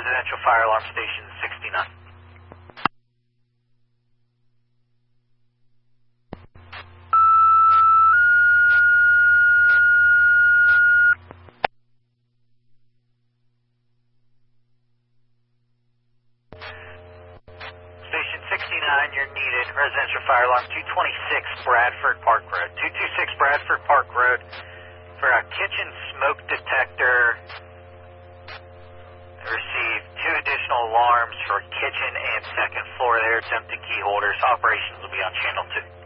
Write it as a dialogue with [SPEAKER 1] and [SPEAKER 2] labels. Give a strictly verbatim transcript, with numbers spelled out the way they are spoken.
[SPEAKER 1] Residential Fire Alarm Station sixty-nine. Station sixty-nine, you're needed. Residential Fire Alarm two twenty-six Bradford Park Road. two twenty-six Bradford Park Road for a kitchen smoke detector. Received two additional alarms for kitchen and second floor there. It's empty key holders. Operations will be on channel two.